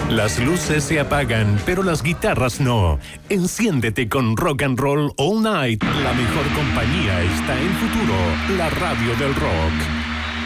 Las luces se apagan, pero las guitarras no. Enciéndete con Rock and Roll All Night. La mejor compañía está en Futuro, la radio del rock.